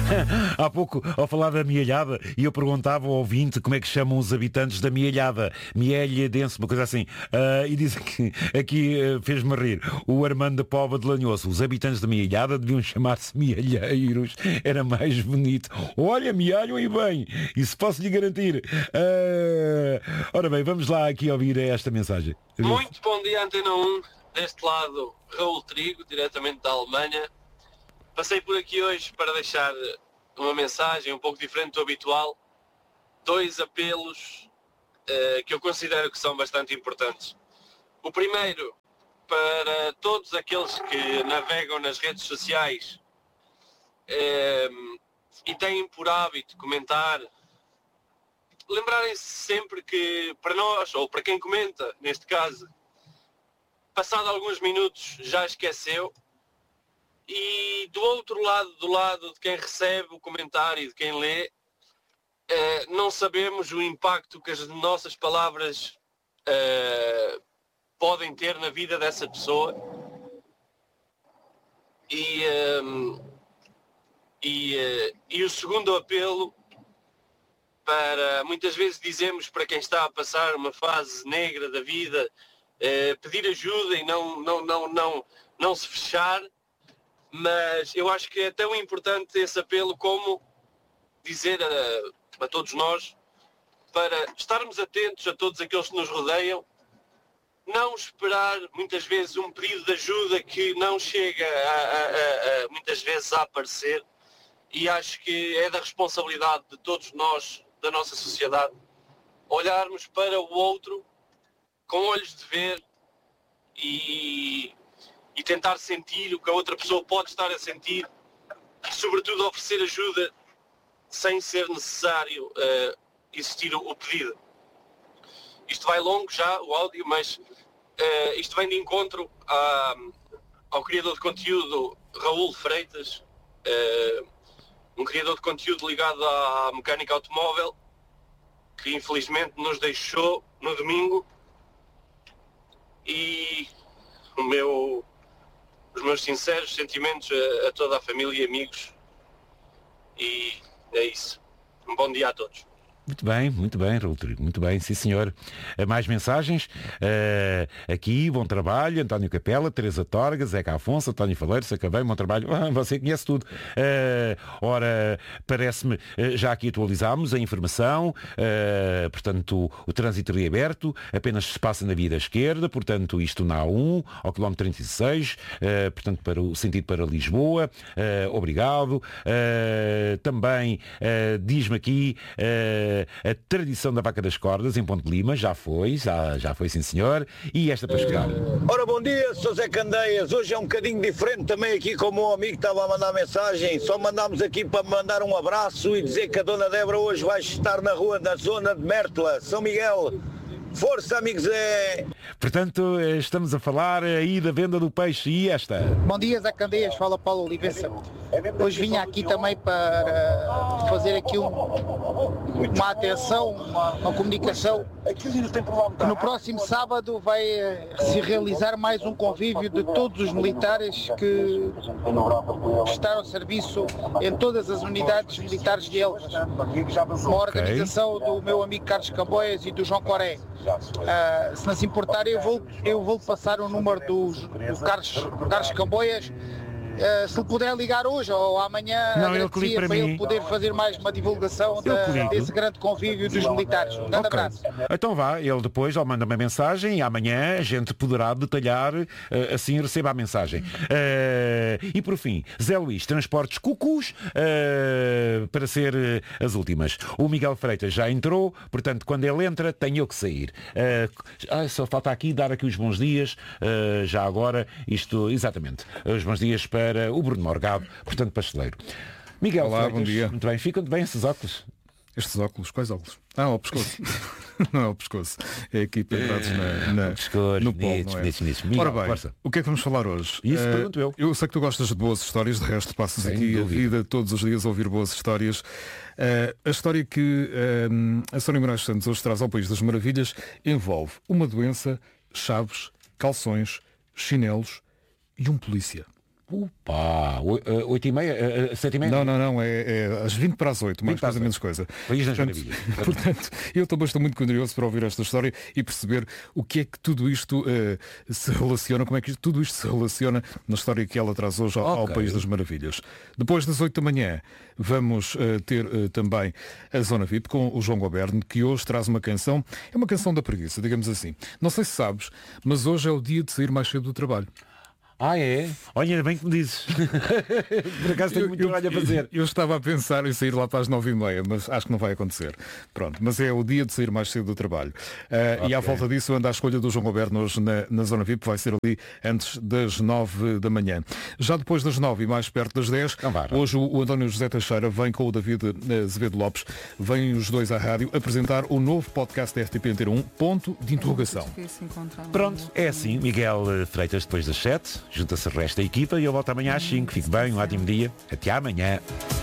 Há pouco, ao falar da Mialhada, e eu perguntava ao ouvinte como é que chamam os habitantes da Mialhada. Mielhadense, uma coisa assim. E diz aqui fez-me rir. O Armando da Póvoa de Lanhoso. Os habitantes da Mialhada deviam chamar-se mialheiros. Era mais bonito. Olha, mialham e bem. Isso posso lhe garantir. Ora bem, vamos lá aqui ouvir esta mensagem. Muito bom dia, Antena 1. Deste lado, Raul Trigo, diretamente da Alemanha. Passei por aqui hoje para deixar uma mensagem um pouco diferente do habitual. 2 apelos que eu considero que são bastante importantes. O primeiro, para todos aqueles que navegam nas redes sociais e têm por hábito comentar, lembrarem-se sempre que para nós, ou para quem comenta, neste caso, passado alguns minutos já esqueceu, e do outro lado, do lado de quem recebe o comentário e de quem lê, não sabemos o impacto que as nossas palavras podem ter na vida dessa pessoa. E o segundo apelo, para muitas vezes dizemos para quem está a passar uma fase negra da vida, pedir ajuda e não se fechar, mas eu acho que é tão importante esse apelo como dizer a todos nós para estarmos atentos a todos aqueles que nos rodeiam, não esperar muitas vezes um pedido de ajuda que não chega muitas vezes a aparecer, e acho que é da responsabilidade de todos nós, da nossa sociedade, olharmos para o outro com olhos de ver e tentar sentir o que a outra pessoa pode estar a sentir e, sobretudo, oferecer ajuda sem ser necessário existir o pedido. Isto vai longo já, o áudio, mas isto vem de encontro ao criador de conteúdo Raul Freitas, um criador de conteúdo ligado à mecânica automóvel, que infelizmente nos deixou no domingo, e os meus sinceros sentimentos a toda a família e amigos, e é isso. Um bom dia a todos. Muito bem, Rodrigo, muito bem, sim senhor. Mais mensagens, aqui, bom trabalho, António Capela, Teresa Torga, Zeca Afonso, António Faleiro, Sacavém, bom trabalho, você conhece tudo. Ora, parece-me, já aqui atualizámos a informação, portanto, o trânsito reaberto, apenas se passa na via da esquerda, portanto, isto na A1, ao quilómetro 36, portanto, para o sentido para Lisboa, obrigado. Também, diz-me aqui, a tradição da vaca das cordas em Ponte de Lima, já foi sim senhor, e esta para chegar. Ora, bom dia, sou Zé Candeias. Hoje é um bocadinho diferente também aqui, como o amigo estava a mandar mensagem. Só mandámos aqui para mandar um abraço e dizer que a Dona Débora hoje vai estar na rua, na zona de Mértola, São Miguel. Força, amigo Zé! Portanto, estamos a falar aí da venda do peixe, e esta? Bom dia, Zé Candeias, fala Paulo Olivença. Hoje vinha aqui também para fazer aqui uma atenção, uma comunicação, que no próximo sábado vai se realizar mais um convívio de todos os militares que prestaram ao serviço em todas as unidades militares de Elvas. Uma organização do meu amigo Carlos Camboias e do João Coré. Se não se importar, eu vou passar o número do Carlos Camboias. Se ele puder ligar hoje ou amanhã, agradecia para ele poder fazer mais uma divulgação desse grande convívio dos militares. Um grande abraço. Então vá, ele depois manda uma mensagem e amanhã a gente poderá detalhar, assim receba a mensagem. E por fim, Zé Luís, Transportes Cucus, para ser as últimas. O Miguel Freitas já entrou, portanto quando ele entra tem eu que sair. Só falta aqui dar aqui os bons dias, já agora, isto, exatamente, os bons dias para o Bruno Morgado, portanto pasteleiro. Miguel Olá, Freitas, bom dia. Muito bem, ficam bem esses óculos? Estes óculos? Quais óculos? Ao pescoço. Não é ao pescoço. É aqui pendurados no polo, não é? Miguel, ora bem, força. o que é que vamos falar hoje? Isso pergunto eu. Eu sei que tu gostas de boas histórias, de resto passas Sem aqui dúvida. a vida todos os dias a ouvir boas histórias. A história que a Sónia Moraes Santos hoje traz ao País das Maravilhas envolve uma doença, chaves, calções, chinelos e um polícia. Opa, 8h30, 7h30? Não, é às 20 para as 8, mais coisa, menos coisa. País das Maravilhas. Portanto, eu também estou muito curioso para ouvir esta história e perceber o que é que tudo isto se relaciona, como é que tudo isto se relaciona na história que ela traz hoje ao País das Maravilhas. Depois das 8 da manhã vamos ter também a Zona VIP com o João Goberno, que hoje traz uma canção, é uma canção da preguiça, digamos assim. Não sei se sabes, mas hoje é o dia de sair mais cedo do trabalho. É? Olha, ainda bem que me dizes. Por acaso tenho muito trabalho a fazer. Eu estava a pensar em sair lá para as 9h30, mas acho que não vai acontecer. Pronto, mas é o dia de sair mais cedo do trabalho. E à volta disso anda a escolha do João Goberno hoje na Zona VIP, vai ser ali antes das 9 da manhã. Já depois das 9 e mais perto das 10, hoje o António José Teixeira vem com o David Azevedo Lopes, vêm os dois à rádio apresentar o novo podcast da RTP Antena 1, ponto de interrogação. Pronto, é assim, Miguel Freitas depois das 7, junta-se o resto da equipa e eu volto amanhã às 5. Fique bem, um ótimo dia. Até amanhã.